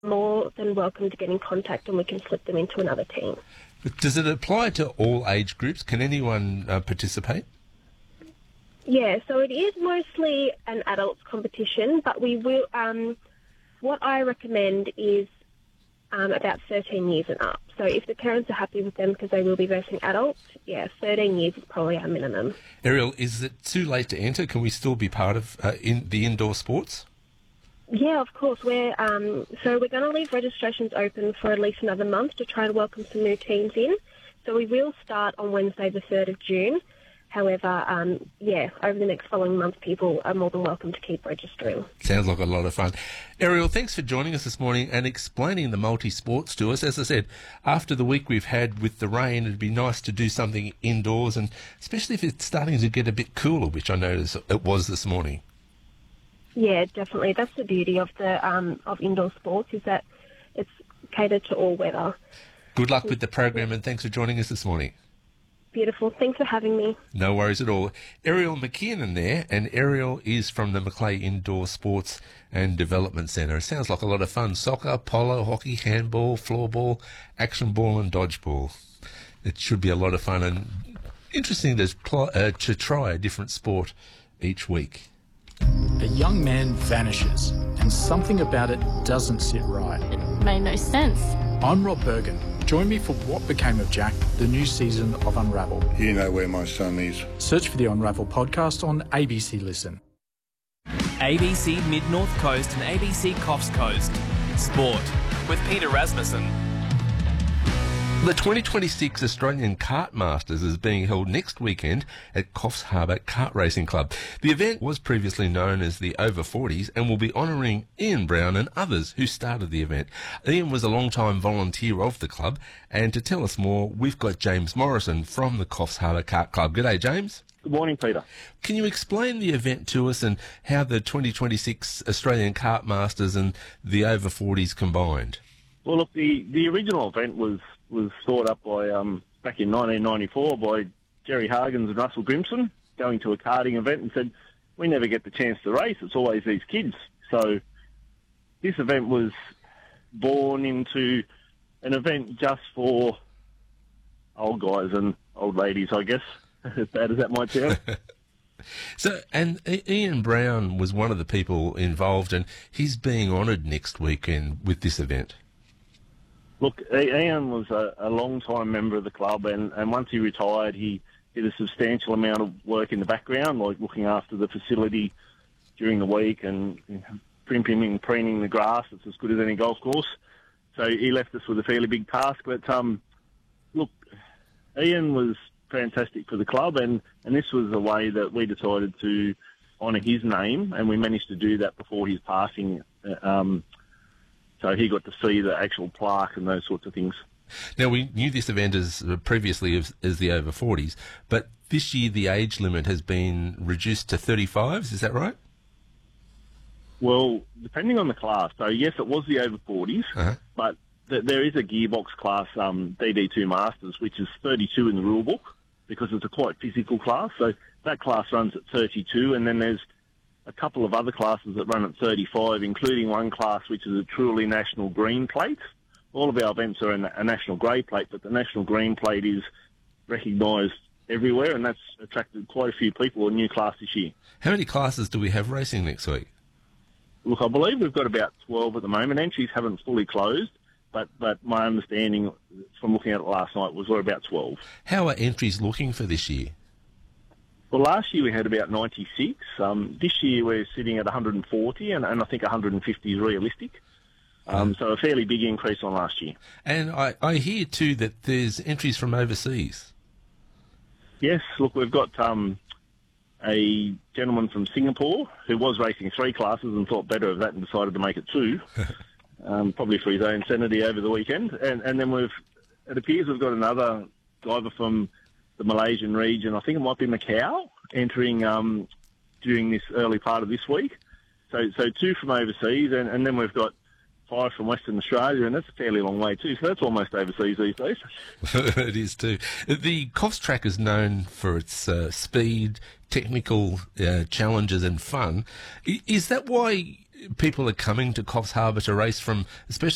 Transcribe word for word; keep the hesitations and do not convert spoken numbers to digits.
more than welcome to get in contact and we can slip them into another team. But does it apply to all age groups? Can anyone uh, participate? Yeah, so it is mostly an adults competition, but we will. Um, what I recommend is um, about thirteen years and up. So if the parents are happy with them because they will be versing adults, yeah, thirteen years is probably our minimum. Ariel, is it too late to enter? Can we still be part of uh, in the indoor sports? Yeah, of course. We're um, so we're going to leave registrations open for at least another month to try and welcome some new teams in. So we will start on Wednesday, the third of June. However, um, yeah, over the next following month, people are more than welcome to keep registering. Sounds like a lot of fun. Ariel, thanks for joining us this morning and explaining the multi-sports to us. As I said, after the week we've had with the rain, it'd be nice to do something indoors, and especially if it's starting to get a bit cooler, which I noticed it was this morning. Yeah, definitely. That's the beauty of the um, of indoor sports, is that it's catered to all weather. Good luck with the program, and thanks for joining us this morning. Beautiful. Thanks for having me. No worries at all. Ariel McKiernan there, and Ariel is from the Macleay Indoor Sports and Development Centre. It sounds like a lot of fun. Soccer, polo, hockey, handball, floorball, action ball and dodgeball. It should be a lot of fun and interesting to, pl- uh, to try a different sport each week. A young man vanishes, and something about it doesn't sit right. It made no sense. I'm Rob Bergen. Join me for What Became of Jack, the new season of Unravel. You know where my son is. Search for the Unravel podcast on A B C Listen. A B C Mid-North Coast and A B C Coffs Coast. Sport with Peter Rasmussen. The twenty twenty-six Australian Kart Masters is being held next weekend at Coffs Harbour Kart Racing Club. The event was previously known as the Over forties and will be honouring Ian Brown and others who started the event. Ian was a long-time volunteer of the club, and to tell us more, we've got James Morrison from the Coffs Harbour Kart Club. G'day, James. Good morning, Peter. Can you explain the event to us and how the twenty twenty-six Australian Kart Masters and the Over forties combined? Well, look, the, the original event was was thought up by um, back in nineteen ninety-four by Jerry Hargens and Russell Grimson, going to a karting event and said, we never get the chance to race, it's always these kids. So this event was born into an event just for old guys and old ladies, I guess, as bad as that might sound. So, and Ian Brown was one of the people involved, and he's being honoured next weekend with this event. Look, Ian was a, a long-time member of the club, and, and once he retired, he did a substantial amount of work in the background, like looking after the facility during the week and primping and preening the grass. It's as good as any golf course. So he left us with a fairly big task. But, um, look, Ian was fantastic for the club, and, and this was a way that we decided to honour his name, and we managed to do that before his passing. Um So he got to see the actual plaque and those sorts of things. Now, we knew this event as uh, previously as, as the over forties, but this year the age limit has been reduced to thirty-fives, is that right? Well, depending on the class. So, yes, it was the over forties, uh-huh. but th- there is a gearbox class, um, D D two Masters, which is thirty-two in the rule book because it's a quite physical class. So that class runs at thirty-two, and then there's a couple of other classes that run at thirty-five, including one class which is a truly national green plate. All of our events are in a national grey plate, but the national green plate is recognised everywhere, and that's attracted quite a few people, a new class this year. How many classes do we have racing next week? Look, I believe we've got about twelve at the moment. Entries haven't fully closed, but, but my understanding from looking at it last night was we're about twelve. How are entries looking for this year? Well, last year we had about ninety-six. Um, this year we're sitting at one hundred forty, and, and I think one hundred fifty is realistic. Um, so a fairly big increase on last year. And I, I hear, too, that there's entries from overseas. Yes, look, we've got um, a gentleman from Singapore who was racing three classes and thought better of that and decided to make it two, um, probably for his own sanity over the weekend. And, and then we've, it appears we've got another driver from the Malaysian region, I think it might be Macau, entering um, during this early part of this week. So so two from overseas, and, and then we've got five from Western Australia, and that's a fairly long way too, so that's almost overseas these days. It is too. The Coffs track is known for its uh, speed, technical uh, challenges and fun. Is that why people are coming to Coffs Harbour to race from, especially